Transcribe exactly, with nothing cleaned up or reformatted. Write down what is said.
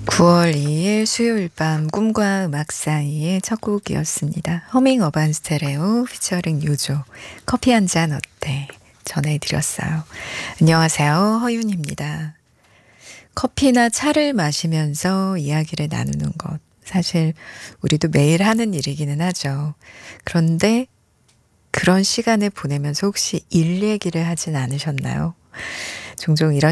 구월 이일 수요일 밤 꿈과 음악 사이의 첫 곡이었습니다. 허밍 어반 스테레오 피처링 요조 커피 한 잔 어때 전해드렸어요. 안녕하세요, 허윤입니다. 커피나 차를 마시면서 이야기를 나누는 것, 사실 우리도 매일 하는 일이기는 하죠. 그런데 그런 시간을 보내면서 혹시 일 얘기를 하진 않으셨나요? 종종 이런